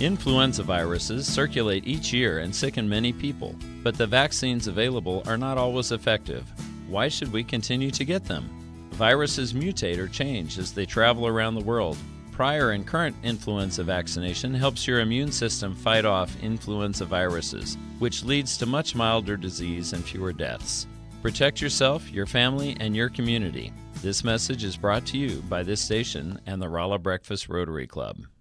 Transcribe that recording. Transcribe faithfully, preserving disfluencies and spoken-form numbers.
Influenza viruses circulate each year and sicken many people, but the vaccines available are not always effective. Why should we continue to get them? Viruses mutate or change as they travel around the world. Prior and current influenza vaccination helps your immune system fight off influenza viruses, which leads to much milder disease and fewer deaths. Protect yourself, your family, and your community. This message is brought to you by this station and the Rolla Breakfast Rotary Club.